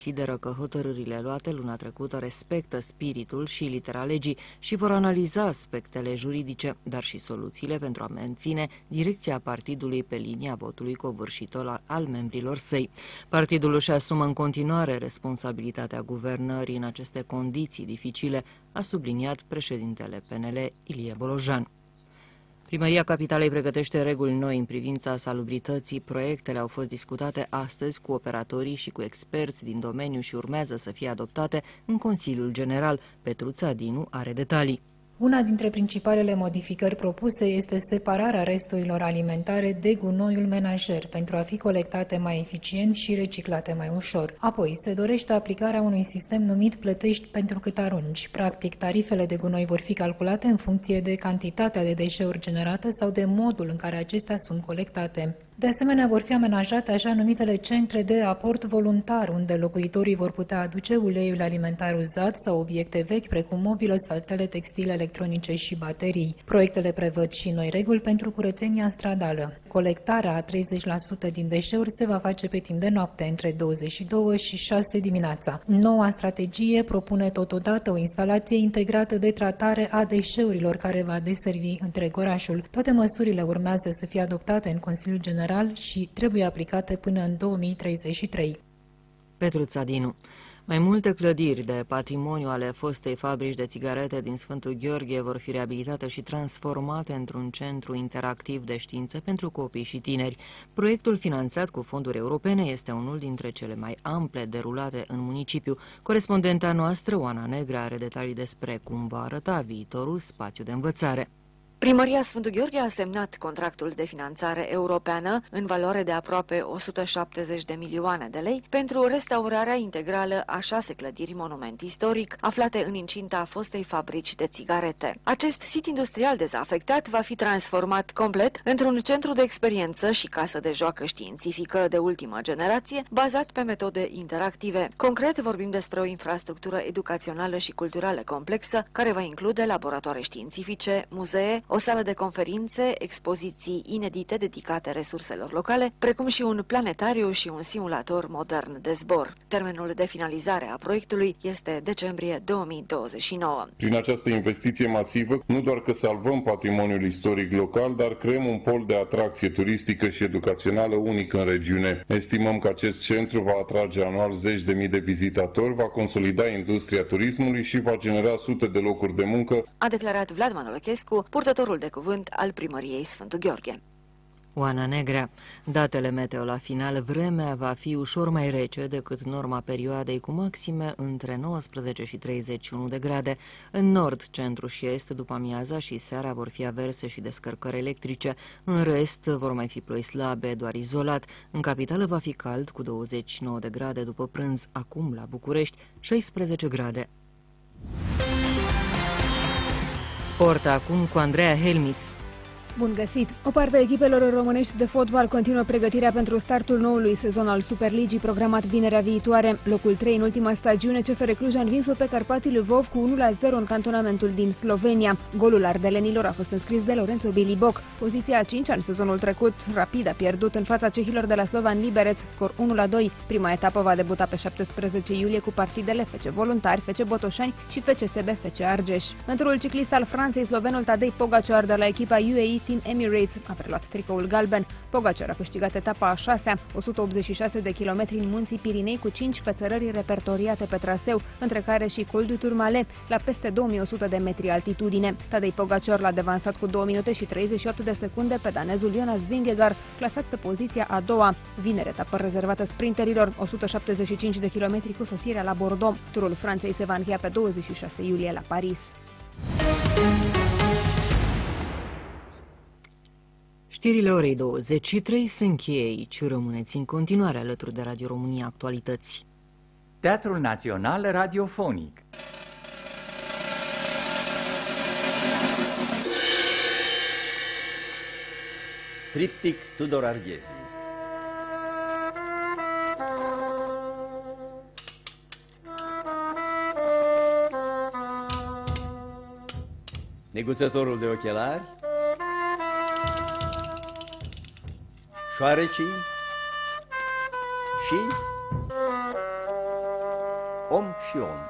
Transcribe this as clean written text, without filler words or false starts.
Consideră că hotărârile luate luna trecută respectă spiritul și litera legii și vor analiza aspectele juridice, dar și soluțiile pentru a menține direcția partidului pe linia votului covârșitor al membrilor săi. Partidul își asumă în continuare responsabilitatea guvernării în aceste condiții dificile, a subliniat președintele PNL Ilie Bolojan. Primăria Capitalei pregătește reguli noi în privința salubrității. Proiectele au fost discutate astăzi cu operatorii și cu experți din domeniu și urmează să fie adoptate în Consiliul General. Petruța Dinu are detalii. Una dintre principalele modificări propuse este separarea resturilor alimentare de gunoiul menajer pentru a fi colectate mai eficient și reciclate mai ușor. Apoi, se dorește aplicarea unui sistem numit plătești pentru cât arunci. Practic, tarifele de gunoi vor fi calculate în funcție de cantitatea de deșeuri generate sau de modul în care acestea sunt colectate. De asemenea, vor fi amenajate așa numitele centre de aport voluntar, unde locuitorii vor putea aduce uleiul alimentar uzat sau obiecte vechi, precum mobilă, saltele textile, electronice și baterii. Proiectele prevăd și noi reguli pentru curățenia stradală. Colectarea a 30% din deșeuri se va face pe timp de noapte, între 22 și 6 dimineața. Noua strategie propune totodată o instalație integrată de tratare a deșeurilor care va deservi întreg orașul. Toate măsurile urmează să fie adoptate în Consiliul General și trebuie aplicate până în 2033. Petruța Dinu. Mai multe clădiri de patrimoniu ale fostei fabrici de țigarete din Sfântul Gheorghe vor fi reabilitate și transformate într-un centru interactiv de științe pentru copii și tineri. Proiectul finanțat cu fonduri europene este unul dintre cele mai ample derulate în municipiu. Corespondenta noastră, Oana Negrea, are detalii despre cum va arăta viitorul spațiu de învățare. Primăria Sfântul Gheorghe a semnat contractul de finanțare europeană în valoare de aproape 170 de milioane de lei pentru restaurarea integrală a 6 clădiri monument istoric aflate în incinta fostei fabrici de țigarete. Acest sit industrial dezafectat va fi transformat complet într-un centru de experiență și casă de joacă științifică de ultimă generație, bazat pe metode interactive. Concret, vorbim despre o infrastructură educațională și culturală complexă, care va include laboratoare științifice, muzee, o sală de conferințe, expoziții inedite dedicate resurselor locale, precum și un planetariu și un simulator modern de zbor. Termenul de finalizare a proiectului este decembrie 2029. Prin această investiție masivă, nu doar că salvăm patrimoniul istoric local, dar creăm un pol de atracție turistică și educațională unic în regiune. Estimăm că acest centru va atrage anual zeci de mii de vizitatori, va consolida industria turismului și va genera sute de locuri de muncă, a declarat Vlad Manolechescu, purtătorul de cuvânt al primăriei Sfântul Gheorghe. Oana Negrea. Datele meteo la final: vremea va fi ușor mai rece decât norma perioadei, cu maxime între 19 și 31 de grade. În nord, centru și est, după amiaza și seara vor fi averse și descărcări electrice. În rest, vor mai fi ploi slabe, doar izolat. În capitală va fi cald, cu 29 de grade după prânz. Acum, la București, 16 grade. Sport acum cu Andreea Helmis. Bun găsit! O parte a echipelor românești de fotbal continuă pregătirea pentru startul noului sezon al Superligii, programat vinerea viitoare. Locul 3 în ultima stagiune, CFR Cluj a învins-o pe Carpatii Lvov cu 1-0 în cantonamentul din Slovenia. Golul ardelenilor a fost înscris de Lorenzo Biliboc. Poziția a 5 în sezonul trecut, Rapid a pierdut în fața cehilor de la Slovan Liberec, scor 1-2. Prima etapă va debuta pe 17 iulie cu partidele FC Voluntari, FC Botoșani și FCSB FC Argeș. În turul ciclist al Franței, slovenul Tadej Pogacar de la echipa UAE Team Emirates a preluat tricoul galben. Pogacar a câștigat etapa a 6-a, 186 de kilometri în munții Pirinei, cu 5 cățărări repertoriate pe traseu, între care și Col du Tourmalet, la peste 2100 de metri altitudine. Tadej Pogacar l-a devansat cu 2 minute și 38 de secunde pe danezul Jonas Vingegaard, clasat pe poziția a doua. Vineri, etapă rezervată sprinterilor, 175 de kilometri cu sosirea la Bordeaux. Turul Franței se va încheia pe 26 iulie la Paris. Știrile orei 23 se încheie aici. Rămâneți în continuare alături de Radio România Actualități. Teatrul Național Radiofonic. Triptic Tudor Arghezi. Neguțătorul de ochelari, Șoarecii și Om și om.